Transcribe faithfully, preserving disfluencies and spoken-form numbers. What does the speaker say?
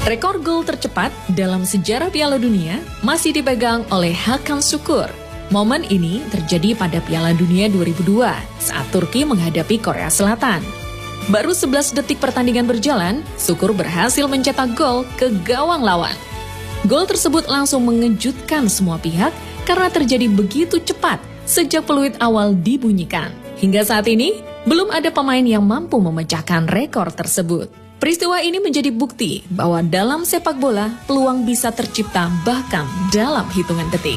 Rekor gol tercepat dalam sejarah Piala Dunia masih dipegang oleh Hakan Şükür. Momen ini terjadi pada Piala Dunia dua ribu dua saat Turki menghadapi Korea Selatan. Baru sebelas detik pertandingan berjalan, Şükür berhasil mencetak gol ke gawang lawan. Gol tersebut langsung mengejutkan semua pihak karena terjadi begitu cepat sejak peluit awal dibunyikan. Hingga saat ini, belum ada pemain yang mampu memecahkan rekor tersebut. Peristiwa ini menjadi bukti bahwa dalam sepak bola, peluang bisa tercipta bahkan dalam hitungan detik.